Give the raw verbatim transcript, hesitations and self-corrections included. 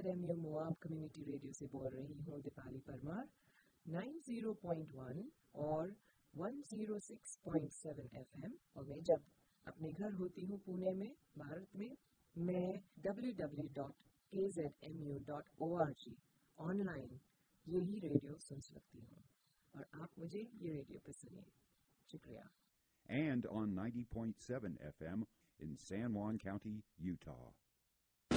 Z M you Moab community radio से बोल रही हूँ दीपाली परमार। नब्बे पॉइंट एक और एक सौ छह पॉइंट सात एफएम, और मैं जब अपने घर होती हूँ पुणे में, भारत में, मैं डब्ल्यू डब्ल्यू डब्ल्यू डॉट के Z M U dot O R G online यही रेडियो सुन सकती हूँ, और आप मुझे ये रेडियो पे सुनिए। शुक्रिया। And on ninety point seven F M in San Juan County, Utah.